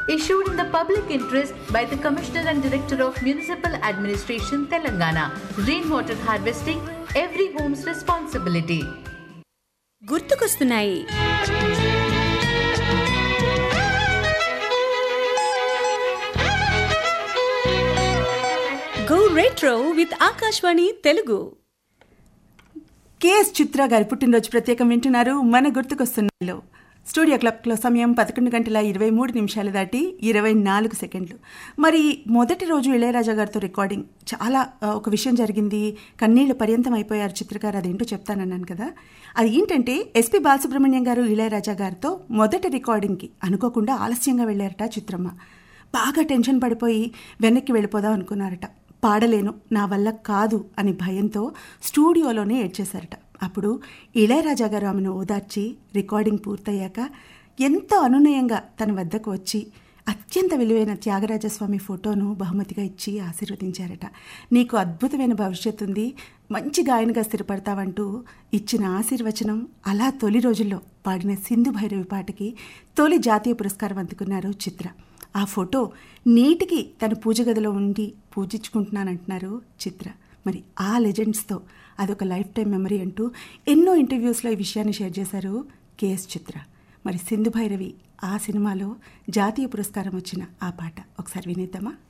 issued in the public interest by the Commissioner and Director of Municipal Administration, Telangana. Rainwater harvesting, every home's responsibility. గుర్తుకొస్తున్నాయి. Go retro with Akashvani Telugu. KS చిత్ర గారి పుట్టినరోజు ప్రత్యేకం వింటున్నారు మన గుర్తుకొస్తున్నాయిలో. Studio క్లాక్లో సమయం 11:23 దాటి 24 సెకండ్లు. మరి మొదటి రోజు ఇళయరాజా గారితో రికార్డింగ్ చాలా ఒక విషయం జరిగింది. కన్నీళ్లు పర్యంతం అయిపోయారు చిత్రగారు. అదేంటో చెప్తానన్నాను కదా. అది ఏంటంటే ఎస్పి బాలసుబ్రహ్మణ్యం గారు ఇళయరాజా గారితో మొదటి రికార్డింగ్కి అనుకోకుండా ఆలస్యంగా వెళ్ళారట చిత్రమ్మ. బాగా టెన్షన్ పడిపోయి వెనక్కి వెళ్ళిపోదాం అనుకున్నారట. పాడలేను, నా వల్ల కాదు అని భయంతో స్టూడియోలోనే ఏడ్చేశారట. అప్పుడు ఇళయరాజా గారు ఆమెను ఓదార్చి రికార్డింగ్ పూర్తయ్యాక ఎంతో అనునయంగా తన వద్దకు వచ్చి అత్యంత విలువైన త్యాగరాజస్వామి ఫోటోను బహుమతిగా ఇచ్చి ఆశీర్వదించారట. నీకు అద్భుతమైన భవిష్యత్తు ఉంది, మంచి గాయనిగా స్థిరపడతావంటూ ఇచ్చిన ఆశీర్వచనం. అలా తొలి రోజుల్లో పాడిన సింధు భైరవి పాటకి తొలి జాతీయ పురస్కారం అందుకున్నారు చిత్ర. ఆ ఫోటో నేటికి తన పూజ గదిలో ఉండి పూజించుకుంటున్నానంటున్నారు చిత్ర. మరి ఆ లెజెండ్స్తో అదొక లైఫ్ టైం మెమరీ అంటూ ఎన్నో ఇంటర్వ్యూస్లో ఈ విషయాన్ని షేర్ చేశారు కేఎస్ చిత్ర. మరి సింధు భైరవి ఆ సినిమాలో జాతీయ పురస్కారం వచ్చిన ఆ పాట ఒకసారి వినేద్దామా?